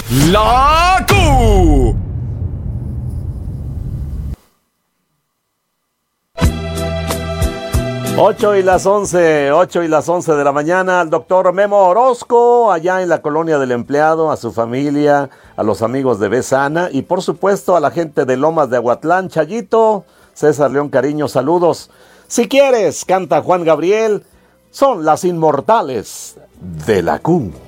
La Q. Ocho y las 11 de la mañana, al doctor Memo Orozco, allá en la colonia del Empleado, a su familia, a los amigos de Besana y por supuesto a la gente de Lomas de Aguatlán. Chayito, César León Cariño, saludos. Si quieres, canta Juan Gabriel, son las inmortales de la Q.